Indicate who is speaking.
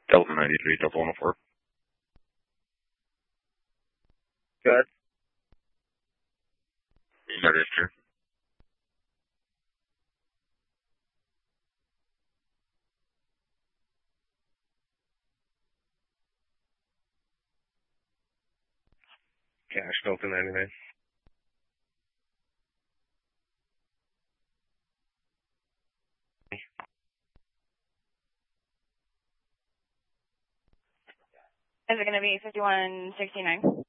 Speaker 1: Delta 93, Delta 104.
Speaker 2: Good.
Speaker 1: Notice here.
Speaker 2: Cash, Delta 99.
Speaker 3: Is it going to be 5169?